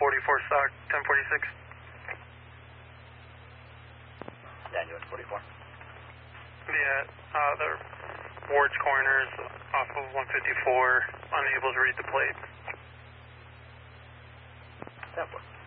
44 stock, 1046. Daniel 44. Yeah, the Ward's corners off of 154, unable to read the plate. 10-4.